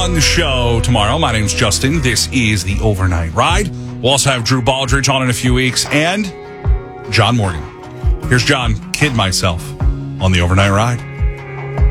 on the show tomorrow. My name's Justin. This is the Overnight Ride. We'll also have Drew Baldridge on in a few weeks and John Morgan. Here's John, Kid Myself, on the Overnight Ride.